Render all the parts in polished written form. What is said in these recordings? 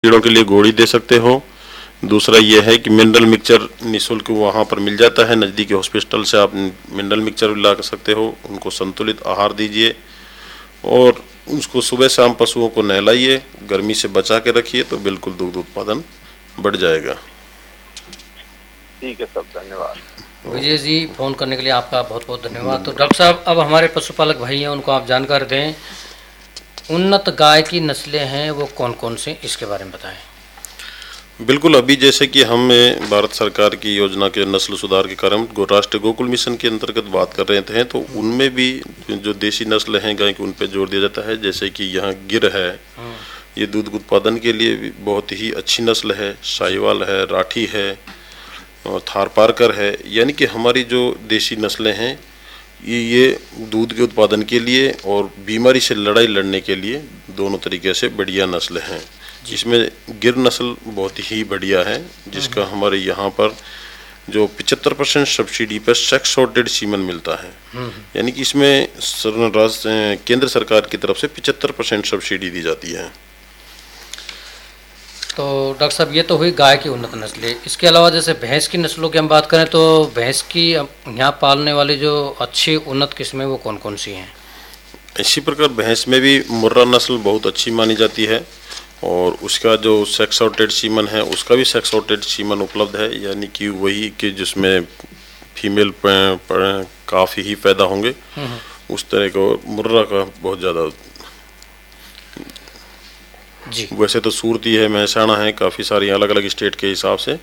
कीड़ों के लिए गोली दे सकते हो। दूसरा ये है कि मिनरल मिक्सचर निःशुल्क वहाँ पर मिल जाता है, नज़दीकी हॉस्पिटल से आप मिनरल मिक्सचर ला सकते हो। उनको संतुलित आहार दीजिए और उसको सुबह शाम पशुओं को नहलाइए, गर्मी से बचा के रखिए, तो बिल्कुल दूध उत्पादन बढ़ जाएगा। ठीक है सर, धन्यवाद। विजय जी, फ़ोन करने के लिए आपका बहुत बहुत धन्यवाद। तो डॉक्टर साहब, अब हमारे पशुपालक भाई हैं, उनको आप जानकारी दें, उन्नत गाय की नस्लें हैं वो कौन कौन से, इसके बारे में बताएं। बिल्कुल, अभी जैसे कि हम भारत सरकार की योजना के नस्ल सुधार के कार्यक्रम राष्ट्रीय गोकुल मिशन के अंतर्गत बात कर रहे थे, तो उनमें भी जो देसी नस्ल हैं गाय की, उन पर जोर दिया जाता है। जैसे कि यहाँ गिर है, ये दूध उत्पादन के लिए भी बहुत ही अच्छी नस्ल है। साहिवाल है, राठी है और थारपारकर है। यानी कि हमारी जो देसी नस्लें हैं ये दूध के उत्पादन के लिए और बीमारी से लड़ाई लड़ने के लिए दोनों तरीके से बढ़िया नस्ल हैं। जिसमें गिर नस्ल बहुत ही बढ़िया है, जिसका हमारे यहाँ पर जो 75% सब्सिडी पर सेक्स सॉर्टेड सीमन मिलता है। यानी कि इसमें केंद्र सरकार की तरफ से 75% सब्सिडी दी जाती है। तो डॉक्टर साहब, ये तो हुई गाय की उन्नत नस्लें। इसके अलावा जैसे भैंस की नस्लों की हम बात करें तो भैंस की यहाँ पालने वाली जो अच्छी उन्नत किस्में वो कौन कौन सी हैं? इसी प्रकार भैंस में भी मुर्रा नस्ल बहुत अच्छी मानी जाती है और उसका जो सेक्स सॉर्टेड सीमन है उसका भी सेक्स सॉर्टेड सीमन उपलब्ध है। यानी कि वही कि जिसमें फीमेल काफ़ी ही पैदा होंगे, उस तरह को मुर्रा का बहुत ज़्यादा जी। वैसे तो सूरती है, महसाणा है, काफ़ी सारी अलग अलग स्टेट के हिसाब से।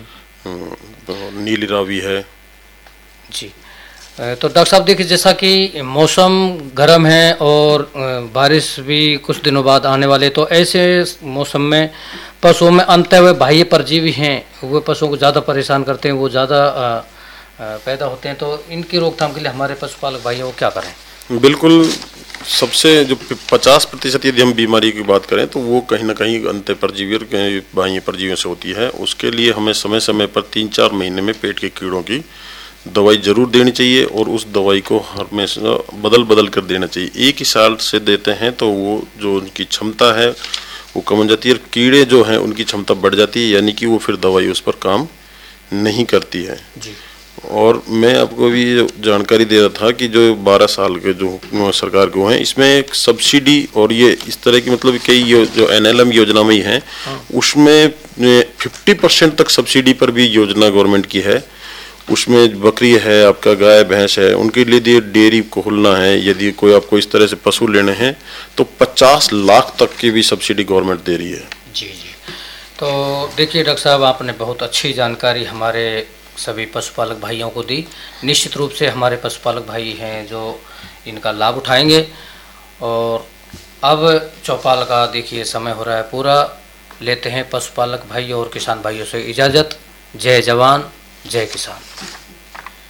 नीली रावी है जी। तो डॉक्टर साहब देखिए, जैसा कि मौसम गर्म है और बारिश भी कुछ दिनों बाद आने वाले, तो ऐसे मौसम में पशुओं में अंतः हुए बाह्य परजीवी हैं, वो पशुओं को ज़्यादा परेशान करते हैं, वो ज़्यादा पैदा होते हैं। तो इनकी रोकथाम के लिए हमारे पशुपालक भाइयों को क्या करें? बिल्कुल, सबसे जो 50% यदि हम बीमारी की बात करें तो वो कहीं ना कहीं अंत्य परजीवी और बाह्य परजीवियों से होती है। उसके लिए हमें समय समय पर 3-4 महीने में पेट के कीड़ों की दवाई जरूर देनी चाहिए और उस दवाई को हमेशा बदल बदल कर देना चाहिए। एक ही साल से देते हैं तो वो जो उनकी क्षमता है वो कम हो जाती है और कीड़े जो हैं उनकी क्षमता बढ़ जाती है, यानी कि वो फिर दवाई उस पर काम नहीं करती है जी। और मैं आपको भी जानकारी दे रहा था कि जो 12 साल के जो सरकार को हैं, इसमें एक सब्सिडी और ये इस तरह की मतलब कई जो NLM योजना में ही हैं, उसमें 50% तक सब्सिडी पर भी योजना गवर्नमेंट की है। उसमें बकरी है, आपका गाय भैंस है, उनके लिए डेयरी खोलना है, यदि कोई आपको इस तरह से पशु लेने हैं तो 50 लाख तक की भी सब्सिडी गवर्नमेंट दे रही है। जी जी। तो देखिए डॉक्टर साहब, आपने बहुत अच्छी जानकारी हमारे सभी पशुपालक भाइयों को दी। निश्चित रूप से हमारे पशुपालक भाई हैं जो इनका लाभ उठाएंगे। और अब चौपाल का देखिए समय हो रहा है पूरा। लेते हैं पशुपालक भाइयों और किसान भाइयों से इजाज़त। जय जवान, जय किसान।